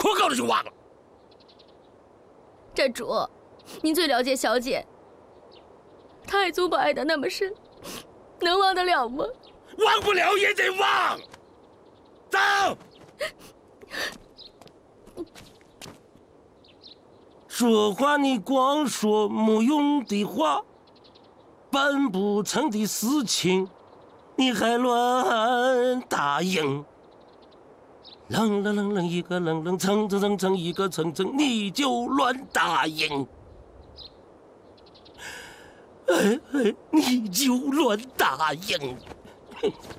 脱口了就忘了。 寨主，您最了解小姐，太祖把爱得那么深，能忘得了吗？ 忘不了也得忘。走。说话你光说没用的话，办不成的事情你还乱答应。愣愣愣愣一个愣愣，蹭蹭蹭蹭一个蹭蹭，你就乱答应。你就乱答应。